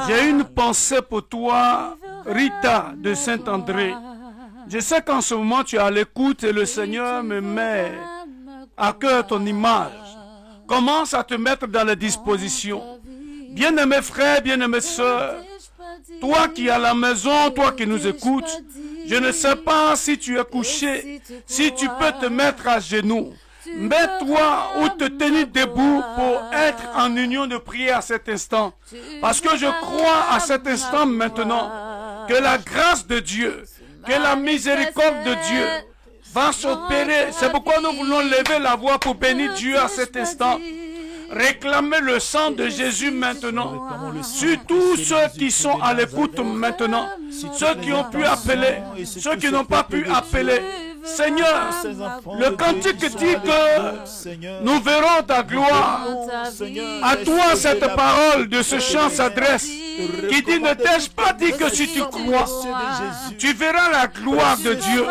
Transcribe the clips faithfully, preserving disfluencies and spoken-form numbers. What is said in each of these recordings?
J'ai une pensée pour toi, Rita de Saint-André. Je sais qu'en ce moment tu es à l'écoute et le Seigneur me met à cœur ton image. Commence à te mettre dans les dispositions. Bien-aimés frères, bien-aimées sœurs, toi qui es à la maison, toi qui nous écoutes, je ne sais pas si tu es couché, si tu peux te mettre à genoux. Mets-toi ou te tenir debout pour être en union de prière à cet instant. Parce que je crois à cet instant maintenant que la grâce de Dieu, que la miséricorde de Dieu va s'opérer. C'est pourquoi nous voulons lever la voix pour bénir Dieu à cet instant. Réclamez le sang de Jésus maintenant. Sur tous ceux qui sont à l'écoute maintenant. Ceux qui ont pu appeler, ceux qui n'ont pas pu appeler. Seigneur, le cantique dit que nous verrons ta gloire. À toi cette parole de ce chant s'adresse, qui dit: ne t'ai-je pas dit que si tu crois, tu verras la gloire de Dieu.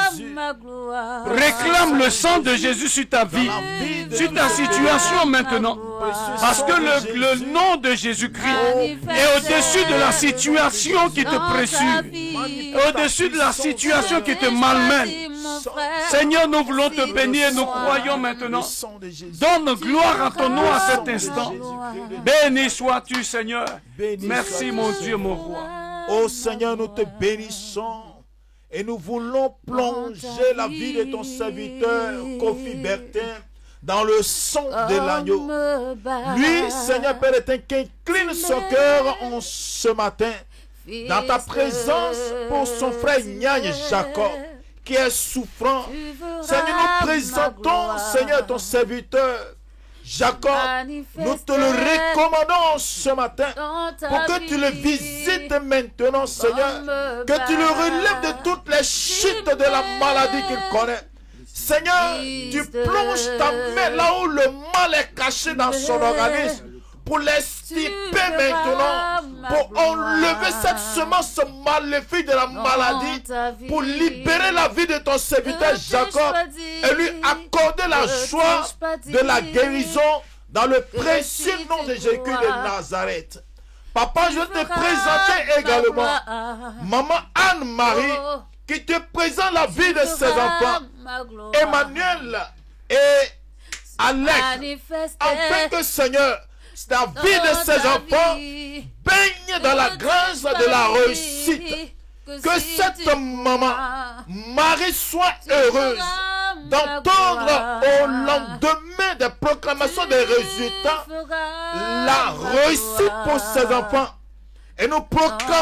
Réclame le sang de Jésus sur ta vie, sur ta situation maintenant. Parce que le, le nom de Jésus-Christ est au-dessus de la situation qui te pressure, au-dessus de la situation qui te malmène. Seigneur, nous voulons te bénir et nous croyons maintenant. Donne gloire à ton nom à cet instant. Béni sois-tu, Seigneur. Merci, mon Dieu, mon roi. Oh Seigneur, nous te bénissons et nous voulons plonger la vie de ton serviteur Kofi Bertin dans le sang de l'agneau. Lui, Seigneur Père éternel, qui incline son cœur en ce matin dans ta présence pour son frère Nyagne Jacob qui est souffrant. Seigneur, nous présentons, Seigneur, ton serviteur Jacob. Nous te le recommandons ce matin pour que tu le visites maintenant, Seigneur, que tu le relèves de toutes les chutes de la maladie qu'il connaît. Seigneur, tu plonges ta main là où le mal est caché dans son organisme pour l'extirper maintenant, pour enlever cette semence maléfique de la maladie, pour libérer la vie de ton serviteur Jacob et lui accorder la joie de la guérison dans le précieux nom de Jésus de Nazareth. Papa, je te présenter également Maman Anne-Marie qui te présente la vie de ses enfants, Emmanuel et Alex, afin que Seigneur, la vie de ses enfants baigne dans la grâce de la réussite. Que cette maman, Marie, soit heureuse d'entendre au lendemain des proclamations des résultats la réussite pour ses enfants. Et nous proclamons